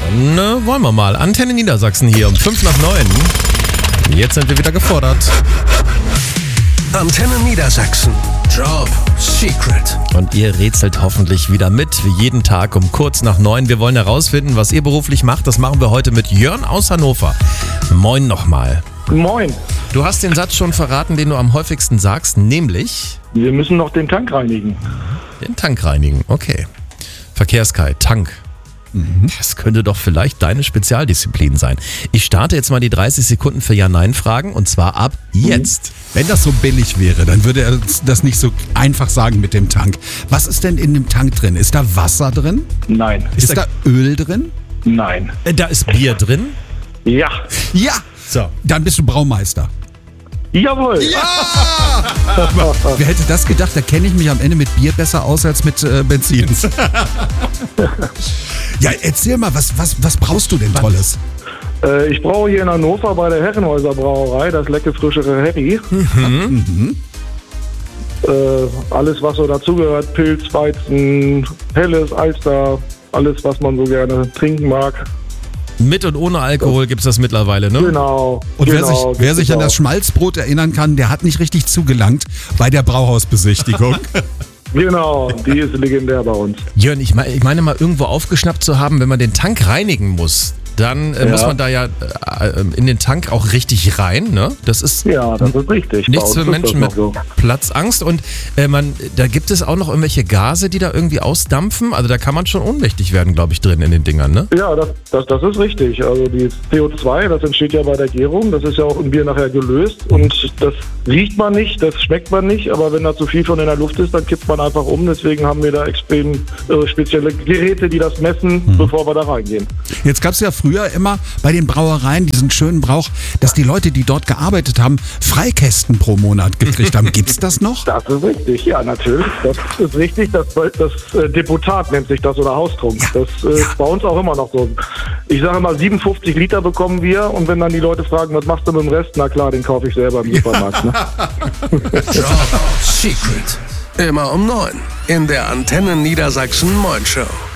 Dann wollen wir mal. Antenne Niedersachsen hier um 5 nach 9. Jetzt sind wir wieder gefordert. Antenne Niedersachsen. Job Secret. Und ihr rätselt hoffentlich wieder mit, wie jeden Tag um kurz nach 9. Wir wollen herausfinden, was ihr beruflich macht. Das machen wir heute mit Jörn aus Hannover. Moin nochmal. Moin. Du hast den Satz schon verraten, den du am häufigsten sagst, nämlich... Wir müssen noch den Tank reinigen. Den Tank reinigen, okay. Verkehrskai, Tank. Das könnte doch vielleicht deine Spezialdisziplin sein. Ich starte jetzt mal die 30 Sekunden für Ja-Nein-Fragen und zwar ab jetzt. Wenn das so billig wäre, dann würde er das nicht so einfach sagen mit dem Tank. Was ist denn in dem Tank drin? Ist da Wasser drin? Nein. Ist da Öl drin? Nein. Da ist Bier drin. Ja. Ja! So. Dann bist du Braumeister. Jawohl. Ja! Wer hätte das gedacht? Da kenne ich mich am Ende mit Bier besser aus als mit Benzin. Ja, erzähl mal, was brauchst du denn Tolles? Ich brauche hier in Hannover bei der Herrenhäuser Brauerei das lecke frischere Herri. Alles, was so dazugehört, Pilz, Weizen, Helles, Alster, alles, was man so gerne trinken mag. Mit und ohne Alkohol gibt es das mittlerweile, ne? Genau. Und genau, wer sich an das Schmalzbrot erinnern kann, der hat nicht richtig zugelangt bei der Brauhausbesichtigung. Genau, die ist legendär bei uns. Jörn, ich meine mal irgendwo aufgeschnappt zu haben, wenn man den Tank reinigen muss, dann muss man da ja in den Tank auch richtig rein, ne? Das ist das ist richtig. nichts Bei für uns ist Menschen das mit noch so. Platzangst und da gibt es auch noch irgendwelche Gase, die da irgendwie ausdampfen, also da kann man schon ohnmächtig werden, glaube ich, drin in den Dingern, ne? Ja, das ist richtig. Also die CO2, das entsteht ja bei der Gärung, das ist ja auch im Bier nachher gelöst und das riecht man nicht, das schmeckt man nicht, aber wenn da zu viel von in der Luft ist, dann kippt man einfach um. Deswegen haben wir da extrem spezielle Geräte, die das messen, bevor wir da reingehen. Jetzt gab es ja früher immer bei den Brauereien diesen schönen Brauch, dass die Leute, die dort gearbeitet haben, Freikästen pro Monat gekriegt haben. Gibt's das noch? Das ist richtig, ja natürlich. Das ist richtig. Das Deputat nennt sich das oder Haustrunk. Ja, Das ist bei uns auch immer noch so. Ich sage mal, 57 Liter bekommen wir und wenn dann die Leute fragen, was machst du mit dem Rest? Na klar, den kaufe ich selber im Supermarkt. Ne? Job Secret. Immer um 9 in der Antenne Niedersachsen Morning Show.